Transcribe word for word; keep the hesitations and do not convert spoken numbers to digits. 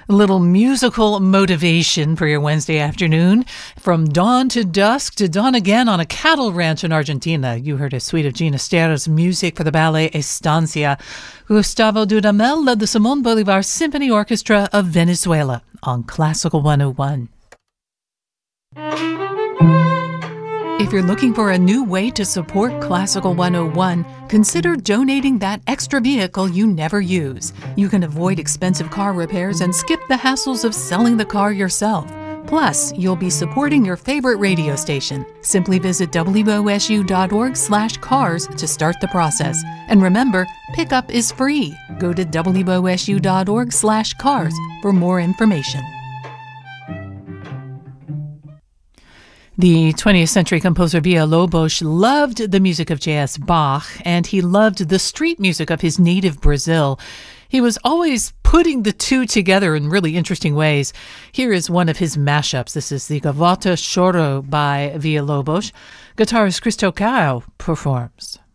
A little musical motivation for your Wednesday afternoon. From dawn to dusk to dawn again on a cattle ranch in Argentina. You heard a suite of Ginastera's music for the ballet Estancia. Gustavo Dudamel led the Simón Bolívar Symphony Orchestra of Venezuela on Classical one oh one. If you're looking for a new way to support Classical one oh one, consider donating that extra vehicle you never use. You can avoid expensive car repairs and skip the hassles of selling the car yourself. Plus, you'll be supporting your favorite radio station. Simply visit W O S U dot org slash cars to start the process. And remember, pickup is free. Go to W O S U dot org slash cars for more information. The twentieth century composer Villa-Lobos loved the music of J S Bach, and he loved the street music of his native Brazil. He was always putting the two together in really interesting ways. Here is one of his mashups. This is the Gavota Choro by Villa-Lobos. Guitarist Cristo Cao performs.